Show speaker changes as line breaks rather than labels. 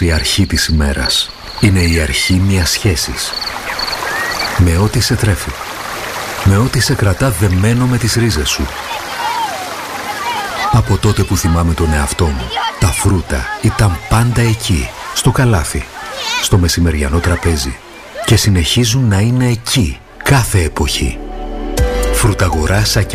η αρχή της ημέρας. Είναι η αρχή μιας σχέσης. Με ό,τι σε τρέφει. Με ό,τι σε κρατά δεμένο με τις ρίζες σου. Από τότε που θυμάμαι τον εαυτό μου, τα φρούτα ήταν πάντα εκεί, στο καλάθι, στο μεσημεριανό τραπέζι. Και συνεχίζουν να είναι εκεί, κάθε εποχή. Φρουταγορά